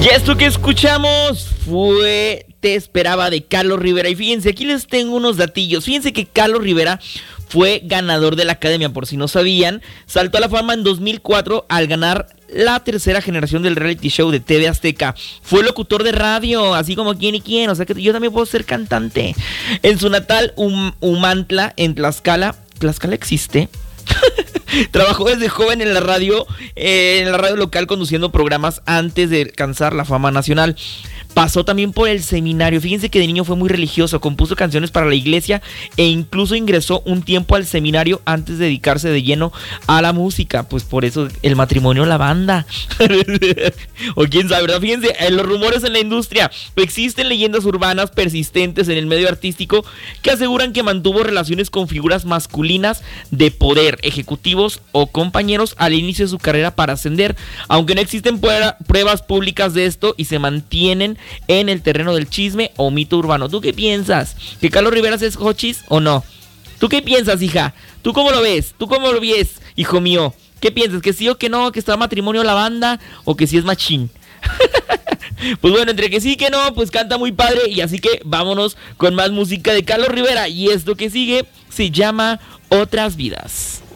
Y esto que escuchamos fue Te Esperaba de Carlos Rivera. Y fíjense, aquí les tengo unos datillos. Fíjense que Carlos Rivera fue ganador de la Academia, por si no sabían. Saltó a la fama en 2004 al ganar la tercera generación del reality show de TV Azteca. Fue locutor de radio, así como quién y quién. O sea que yo también puedo ser cantante. En su natal Humantla, en Tlaxcala. ¿Tlaxcala existe? Trabajó desde joven en la radio local conduciendo programas antes de alcanzar la fama nacional. Pasó también por el seminario. Fíjense que de niño fue muy religioso, compuso canciones para la iglesia e incluso ingresó un tiempo al seminario antes de dedicarse de lleno a la música. Pues por eso el matrimonio, la banda. O quién sabe, ¿verdad? Fíjense, en los rumores en la industria existen leyendas urbanas persistentes en el medio artístico que aseguran que mantuvo relaciones con figuras masculinas de poder, ejecutivos o compañeros al inicio de su carrera para ascender, aunque no existen pruebas públicas de esto y se mantienen en el terreno del chisme o mito urbano. ¿Tú qué piensas? ¿Que Carlos Rivera es hochis o no? ¿Tú qué piensas, hija? ¿Tú cómo lo ves? ¿Tú cómo lo ves, hijo mío? ¿Qué piensas? ¿Que sí o que no? ¿Que está matrimonio la banda? ¿O que sí es machín? Pues bueno, entre que sí que no, pues canta muy padre. Y así que vámonos con más música de Carlos Rivera. Y esto que sigue se llama Otras Vidas.